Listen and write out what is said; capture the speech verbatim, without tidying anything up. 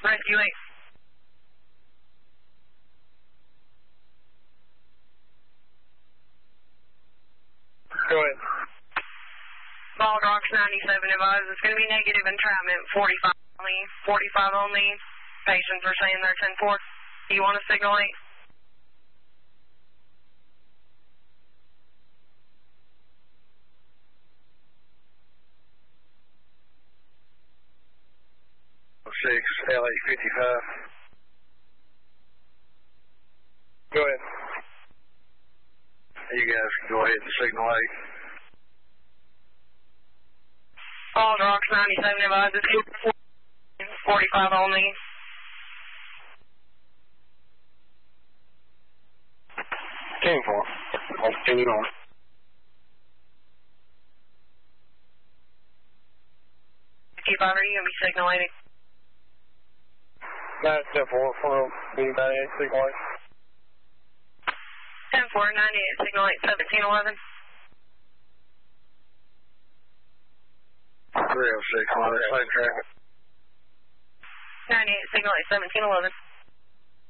Rescue eight. Go ahead. Bald Rocks ninety-seven advised. It's going to be negative entrapment, forty-five only. forty-five only. Patients are saying they're ten four. Do you want to signal eight? six, L eight fifty-five. Go ahead. You guys can go ahead and signal eight. Bald Rocks ninety-seven advised. It's forty-five only. ten four. I'll continue on. fifty-five, are you going to be signal eight? nine ten four, for ninety-eight, signal eight. ten four, ninety-eight, signal eight, seventeen eleven. three oh six, same traffic. ninety-eight, signal eight, seventeen eleven.